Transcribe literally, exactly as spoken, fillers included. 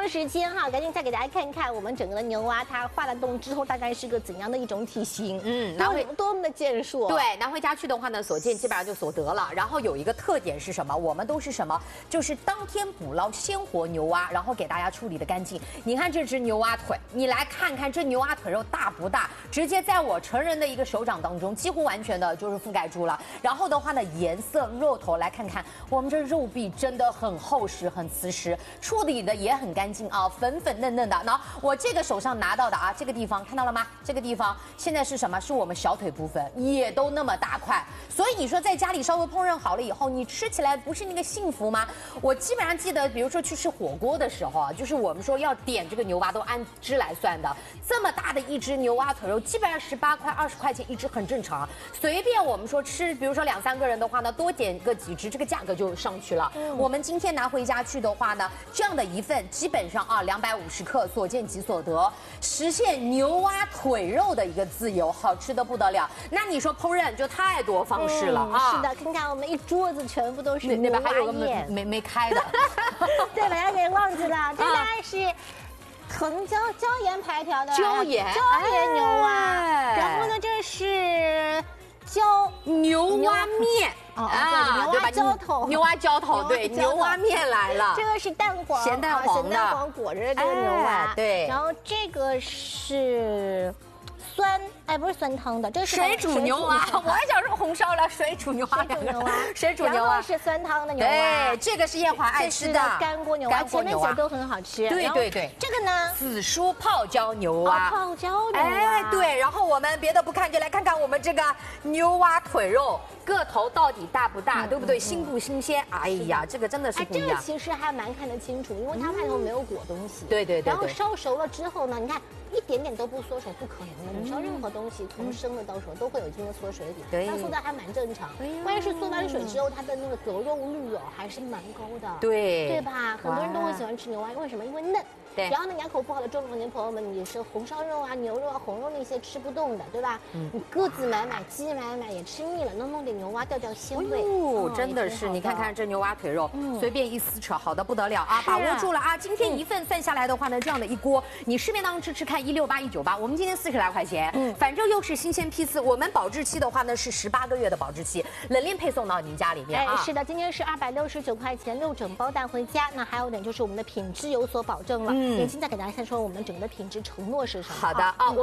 的时间哈，赶紧再给大家看看我们整个的牛蛙，它化了冻之后大概是个怎样的一种体型？嗯，拿回多么的健硕。 对，拿回家去的话呢，所见基本上就所得了。然后有一个特点是什么？我们都是什么？就是当天捕捞鲜活牛蛙，然后给大家处理的干净。你看这只牛蛙腿，你来看看这牛蛙腿肉大不大？直接在我成人的一个手掌当中，几乎完全的就是覆盖住了。然后的话呢，颜色、肉头来看看，我们这肉壁真的很厚实、很瓷实，处理的也很干净啊，粉粉嫩嫩的。那我这个手上拿到的啊，这个地方看到了吗？这个地方现在是什么？是我们小腿部分，也都那么大块。所以你说在家里稍微烹饪好了以后，你吃起来不是那个幸福吗？我基本上记得，比如说去吃火锅的时候啊，就是我们说要点这个牛蛙都按只来算的，这么大的一只牛蛙腿肉，基本上十八块、二十块钱一只很正常。随便我们说吃，比如说两三个人的话呢，多点个几只，这个价格就上去了。嗯、我们今天拿回家去的话呢，这样的一份基本上啊两百五十克，所见即所得，实现牛蛙腿肉的一个自由，好吃的不得了。那你说烹饪就太多方式了、嗯、啊！ 是的，看看我们一桌子全部都是牛蛙那边还有个宴， 没没开的， 对，把它给忘记了，这大概是。藤椒椒盐排条的椒盐椒盐牛蛙，哎、然后呢，这是椒牛蛙面啊，牛蛙浇头， 牛蛙浇头，对，牛蛙面来了。 这个是蛋黄， 咸蛋黄的， 咸蛋黄裹着这个牛蛙， 对。 然后这个是。酸哎，不是酸汤的，这是水煮牛蛙。我还想说红烧了，水煮牛蛙两个，水煮牛蛙是酸汤的牛蛙。 对，这个是燕华爱吃的干锅牛蛙，前面写都很好吃。 对对对， 这个呢， 紫苏泡椒牛蛙。 泡椒牛蛙。 哎，对，然后我们别的不看，就来看看我们这个牛蛙腿肉。个头到底大不大，嗯、对不对？新不新鲜？哎呀，这个真的是不一样。 哎，这个其实还蛮看得清楚，因为它外头没有裹东西。 对对对。 然后烧熟了之后呢，你看一点点都不缩水，不可能的。你烧任何东西，从生的到熟都会有经过缩水底，那缩的还蛮正常。关键是缩完水之后，它的那个得肉率哦还是蛮高的。 对。 对吧？很多人都会喜欢吃牛蛙，为什么？因为嫩。 对， 然后呢，牙口不好的中老年朋友们，你是红烧肉啊、牛肉啊、红肉那些吃不动的，对吧？嗯，你鸽子买买、鸡买买也吃腻了，弄弄点牛蛙调调鲜味。 哦，真的是，你看看这牛蛙腿肉，嗯，随便一撕扯，好的不得了啊！把握住了啊！今天一份算下来的话呢，这样的一锅，你市面当中吃吃看，一六八、一九八，我们今天四十来块钱，嗯，反正又是新鲜批次，我们保质期的话呢是十八个月的保质期，冷链配送到您家里面啊。 是的，今天是二百六十九块钱，六整包带回家。那还有一点就是我们的品质有所保证了。嗯，年轻再给大家说我们整个的品质承诺是什么？ 好的啊。